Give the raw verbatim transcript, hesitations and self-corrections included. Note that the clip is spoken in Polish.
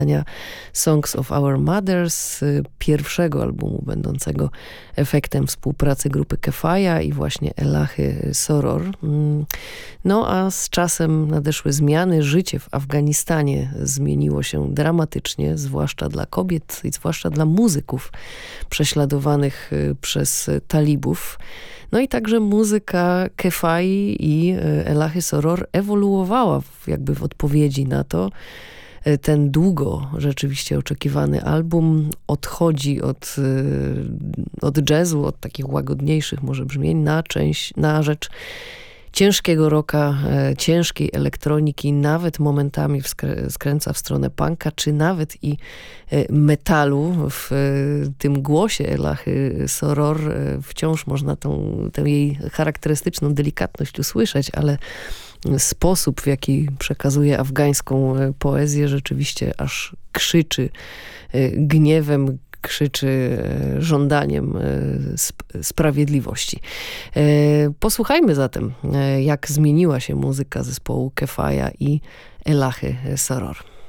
Songs of Our Mothers, pierwszego albumu będącego efektem współpracy grupy Kefaya i właśnie Elahy Soror. No a z czasem nadeszły zmiany. Życie w Afganistanie zmieniło się dramatycznie, zwłaszcza dla kobiet i zwłaszcza dla muzyków prześladowanych przez talibów. No i także muzyka Kefai i Elahy Soror ewoluowała w, jakby w odpowiedzi na to. Ten długo rzeczywiście oczekiwany album odchodzi od, od jazzu, od takich łagodniejszych może brzmień na, część, na rzecz ciężkiego rocka, ciężkiej elektroniki, nawet momentami skręca w stronę punka, czy nawet i metalu. W tym głosie Elahy Soror wciąż można tą, tę jej charakterystyczną delikatność usłyszeć, ale sposób, w jaki przekazuje afgańską poezję, rzeczywiście aż krzyczy gniewem, krzyczy żądaniem sp- sprawiedliwości. Posłuchajmy zatem, jak zmieniła się muzyka zespołu Kefaya i Elahy Soror.